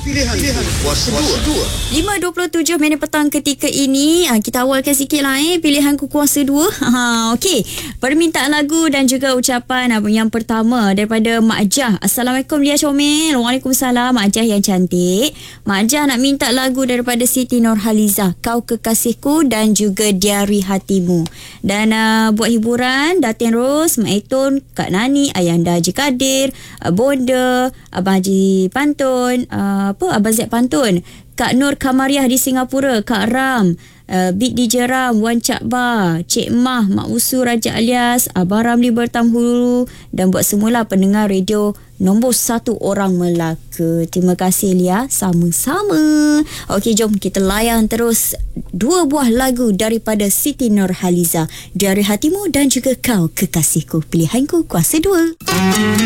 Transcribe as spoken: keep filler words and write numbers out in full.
Pilihan, Pilihan Kuasa dua. lima dua puluh tujuh minit petang ketika ini. Kita awalkan sikit lah eh. Pilihanku Kuasa dua. Ha, Okey. Permintaan lagu dan juga ucapan yang pertama daripada Mak Jah. Assalamualaikum Lia Comel. Waalaikumsalam Mak Jah yang cantik. Mak Jah nak minta lagu daripada Siti Nurhaliza, Kau Kekasihku dan juga Diari Hatimu. Dan uh, buat hiburan Datin Ros, Mak Etun, Kak Nani, Ayanda Haji Kadir, uh, Bonda, Abang Haji Pantun, uh, apa Abang Zaid Pantun, Kak Nur Kamariah di Singapura, Kak Ram, uh, Big D J Ram, Wan Cak Ba, Cik Mah, Mak Usu Raja Alias, Abang Ramli Bertamhulu dan buat semula pendengar radio nombor satu orang Melaka. Terima kasih Lia. Sama-sama. Okey, jom kita layan terus dua buah lagu daripada Siti Nurhaliza, Diari Hatimu dan juga Kau Kekasihku. Pilihanku Kuasa dua.